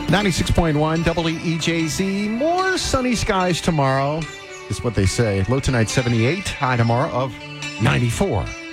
96.1 WEJZ. More sunny skies tomorrow is what they say. Low tonight 78, high tomorrow of 94.